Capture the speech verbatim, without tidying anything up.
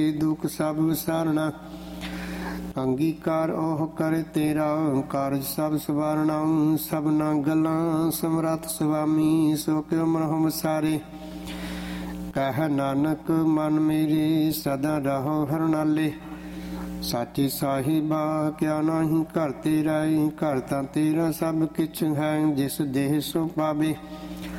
ਦੁਖ ਸਭ ਵਿਸਾਰਣਾ। ਅੰਗੀਕਾਰ ਉਹ ਕਰੇ ਤੇਰਾ, ਕਾਰਜ ਸਭ ਸਵਾਰਣਾ। ਸਭਨਾ ਗੱਲਾਂ ਸਮਰੱਥ ਸੁਆਮੀ, ਸੋ ਕਿਉ ਮਨਹੁ ਵਿਸਾਰੇ। ਕਹਿ ਨਾਨਕ ਮਨ ਮੇਰੇ, ਸਦਾ ਰਹੋ ਹਰਿ ਨਾਲੇ। ਸਾਚੀ ਸਾਹਿਬਾ ਕਿਆ ਨਾਹੀ ਘਰ ਤੇਰਾ, ਘਰ ਤਾਂ ਤੇਰਾ ਸਭ ਕਿਛ ਹੈ। ਜਿਸ ਦੇਹ ਸੋ ਪਾਵੇ